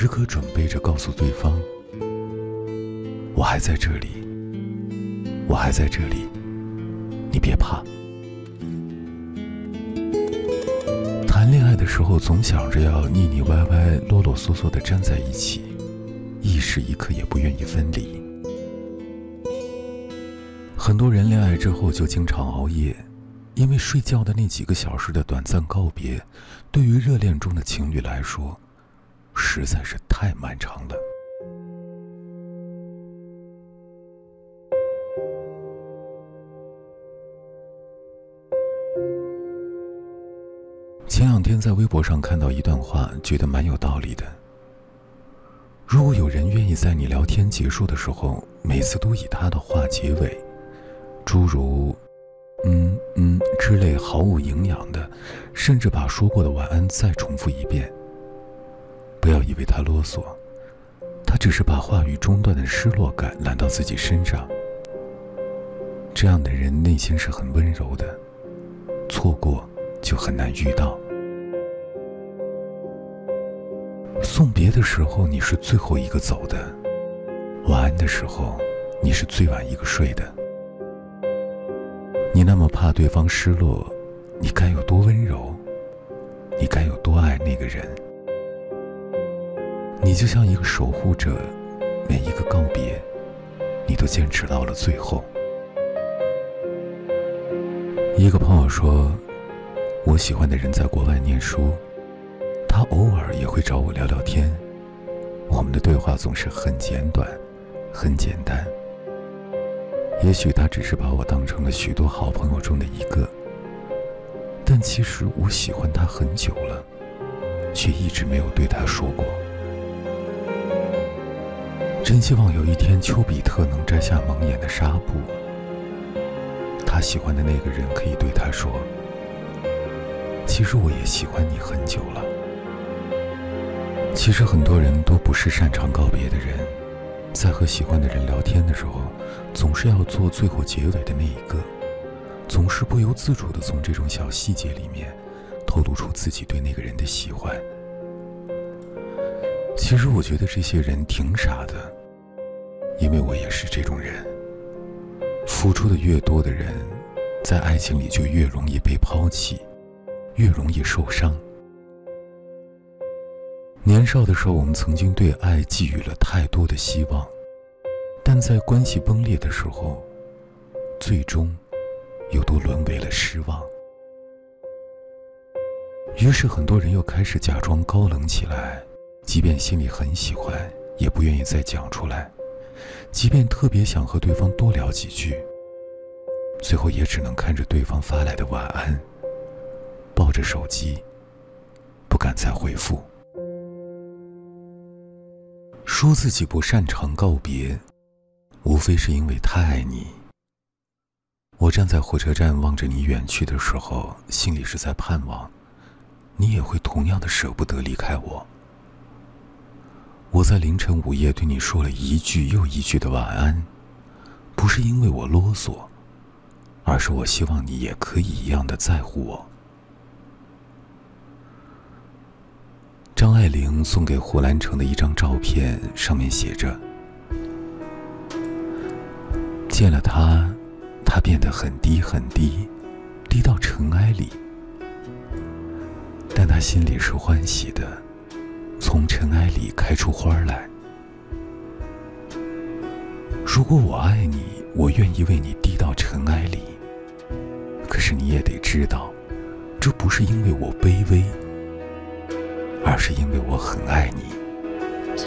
时刻准备着告诉对方，我还在这里，我还在这里，你别怕。谈恋爱的时候总想着要腻腻歪歪、啰啰嗦嗦地站在一起，一时一刻也不愿意分离。很多人恋爱之后就经常熬夜，因为睡觉的那几个小时的短暂告别，对于热恋中的情侣来说实在是太漫长了。前两天在微博上看到一段话，觉得蛮有道理的。如果有人愿意在你聊天结束的时候，每次都以他的话结尾，诸如之类毫无营养的，甚至把说过的晚安再重复一遍，不要以为他啰嗦，他只是把话语中断的失落感揽到自己身上。这样的人内心是很温柔的，错过就很难遇到。送别的时候你是最后一个走的，晚安的时候你是最晚一个睡的。你那么怕对方失落，你该有多温柔，你该有多爱那个人。你就像一个守护者，每一个告别你都坚持到了最后。一个朋友说，我喜欢的人在国外念书，他偶尔也会找我聊聊天，我们的对话总是很简短，很简单。也许他只是把我当成了许多好朋友中的一个，但其实我喜欢他很久了，却一直没有对他说过。真希望有一天丘比特能摘下蒙眼的纱布，他喜欢的那个人可以对他说，其实我也喜欢你很久了。其实很多人都不是擅长告别的人，在和喜欢的人聊天的时候，总是要做最后结尾的那一个，总是不由自主地从这种小细节里面透露出自己对那个人的喜欢。其实我觉得这些人挺傻的，因为我也是这种人。付出的越多的人，在爱情里就越容易被抛弃，越容易受伤。年少的时候，我们曾经对爱寄予了太多的希望，但在关系崩裂的时候，最终又都沦为了失望。于是很多人又开始假装高冷起来，即便心里很喜欢，也不愿意再讲出来，即便特别想和对方多聊几句，最后也只能看着对方发来的晚安，抱着手机，不敢再回复。说自己不擅长告别，无非是因为太爱你。我站在火车站望着你远去的时候，心里是在盼望你也会同样的舍不得离开我。我在凌晨午夜对你说了一句又一句的晚安，不是因为我啰嗦，而是我希望你也可以一样的在乎我。张爱玲送给胡兰成的一张照片，上面写着，见了他，他变得很低很低，低到尘埃里，但他心里是欢喜的，从尘埃里开出花来。如果我爱你，我愿意为你低到尘埃里，可是你也得知道，这不是因为我卑微，而是因为我很爱你。